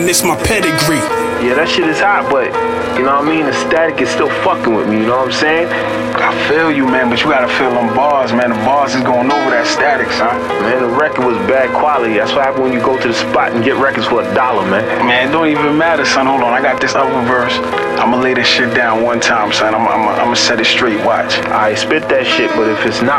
it's my pedigree. Yeah, that shit is hot, but you know what I mean? The static is still fucking with me, you know what I'm saying? I feel you, man, but you gotta feel them bars, man. The bars is going over that static, son. Man, the record was bad quality. That's what happens when you go to the spot and get records for $1, man. Man, it don't even matter, son. Hold on, I got this other verse. I'ma lay this shit down one time, son. I'ma set it straight, watch. I spit that shit, but if it's not